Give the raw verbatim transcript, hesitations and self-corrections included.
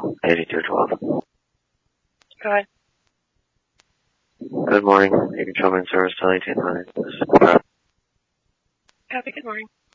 eighty-two twelve. Go ahead. Good morning. You can show me in service till eighteen hundred. This is Brad. Happy good morning.